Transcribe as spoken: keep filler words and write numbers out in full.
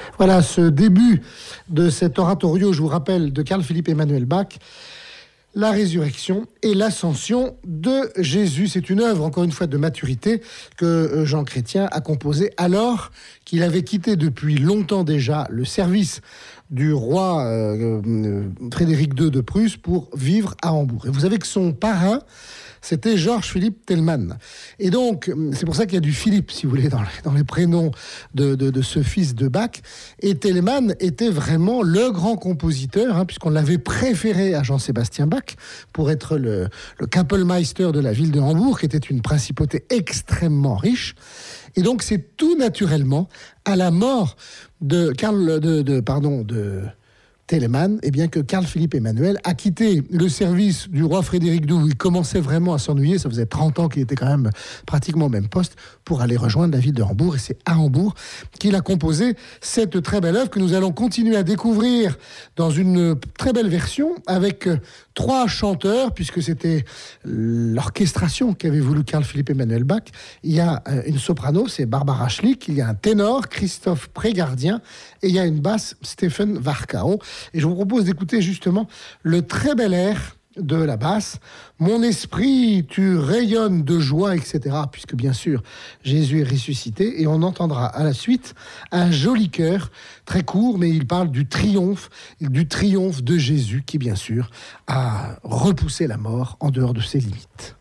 Voilà, ce début de cet oratorio, je vous rappelle, de Carl Philipp Emanuel Bach, la résurrection et l'ascension de Jésus. C'est une œuvre, encore une fois, de maturité que Jean Chrétien a composée alors qu'il avait quitté depuis longtemps déjà le service du roi euh, Frédéric deux de Prusse pour vivre à Hambourg. Et vous savez que son parrain, c'était Georges Philipp Telemann. Et donc, c'est pour ça qu'il y a du Philippe, si vous voulez, dans les, dans les prénoms de, de, de ce fils de Bach. Et Telemann était vraiment le grand compositeur, hein, puisqu'on l'avait préféré à Jean-Sébastien Bach pour être le, le Kapellmeister de la ville de Hambourg, qui était une principauté extrêmement riche. Et donc, c'est tout naturellement, à la mort de Karl, de, de, pardon, de Telemann, eh bien que Carl Philipp Emanuel a quitté le service du roi Frédéric deux, où il commençait vraiment à s'ennuyer, ça faisait trente ans qu'il était quand même pratiquement au même poste, pour aller rejoindre la ville de Hambourg. Et c'est à Hambourg qu'il a composé cette très belle œuvre que nous allons continuer à découvrir dans une très belle version avec trois chanteurs, puisque c'était l'orchestration qu'avait voulu Carl Philipp Emanuel Bach. Il y a une soprano, c'est Barbara Schlick, il y a un ténor, Christophe Prégardien, et il y a une basse, Stephen Varkao. Et je vous propose d'écouter justement le très bel air de la basse. Mon esprit, tu rayonnes de joie, et cetera. Puisque bien sûr, Jésus est ressuscité. Et on entendra à la suite un joli chœur, très court, mais il parle du triomphe, du triomphe de Jésus qui, bien sûr, a repoussé la mort en dehors de ses limites.